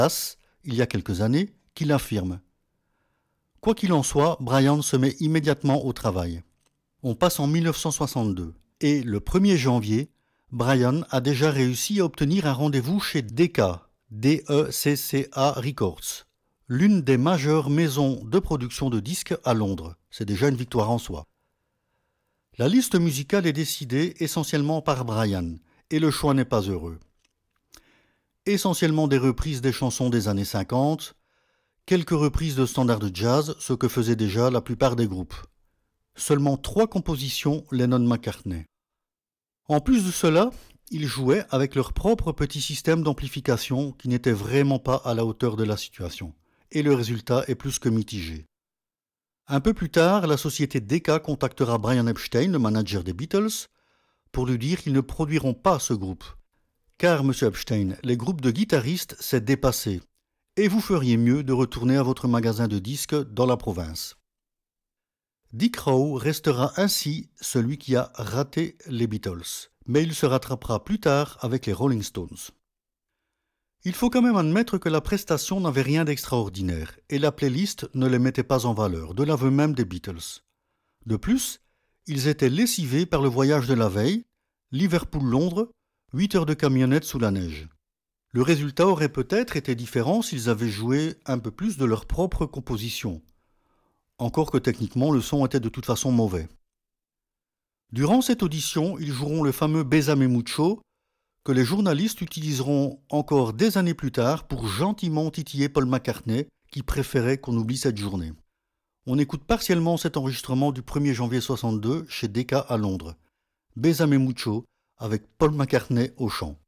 il y a quelques années, qui l'affirme. Quoi qu'il en soit, Brian se met immédiatement au travail. On passe en 1962 et le 1er janvier, Brian a déjà réussi à obtenir un rendez-vous chez Decca, D-E-C-C-A Records, l'une des majeures maisons de production de disques à Londres. C'est déjà une victoire en soi. La liste musicale est décidée essentiellement par Brian et le choix n'est pas heureux. Essentiellement des reprises des chansons des années 50, quelques reprises de standards de jazz, ce que faisaient déjà la plupart des groupes. Seulement 3 compositions Lennon-McCartney. En plus de cela, ils jouaient avec leur propre petit système d'amplification qui n'était vraiment pas à la hauteur de la situation. Et le résultat est plus que mitigé. Un peu plus tard, la société Decca contactera Brian Epstein, le manager des Beatles, pour lui dire qu'ils ne produiront pas ce groupe. Car, M. Epstein, les groupes de guitaristes, c'est dépassé. Et vous feriez mieux de retourner à votre magasin de disques dans la province. Dick Rowe restera ainsi celui qui a raté les Beatles, mais il se rattrapera plus tard avec les Rolling Stones. Il faut quand même admettre que la prestation n'avait rien d'extraordinaire et la playlist ne les mettait pas en valeur, de l'aveu même des Beatles. De plus, ils étaient lessivés par le voyage de la veille, Liverpool-Londres, 8 heures de camionnette sous la neige. Le résultat aurait peut-être été différent s'ils avaient joué un peu plus de leur propre composition. Encore que techniquement le son était de toute façon mauvais. Durant cette audition, ils joueront le fameux Bésame Mucho que les journalistes utiliseront encore des années plus tard pour gentiment titiller Paul McCartney qui préférait qu'on oublie cette journée. On écoute partiellement cet enregistrement du 1er janvier 62 chez Decca à Londres. Bésame Mucho avec Paul McCartney au chant.